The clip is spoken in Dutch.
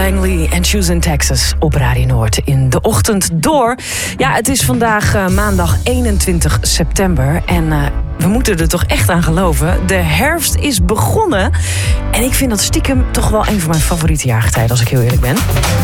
Langley en Shoes in Texas op Radio Noord in de ochtend door. Ja, het is vandaag maandag 21 september en we moeten er toch echt aan geloven. De herfst is begonnen en ik vind dat stiekem toch wel een van mijn favoriete jaargetijden, als ik heel eerlijk ben.